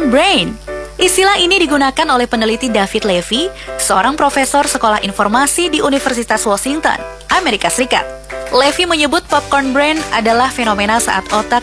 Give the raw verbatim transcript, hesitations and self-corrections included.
popcorn brain. Istilah ini digunakan oleh peneliti David Levy, seorang profesor sekolah informasi di Universitas Washington, Amerika Serikat. Levy menyebut popcorn brain adalah fenomena saat otak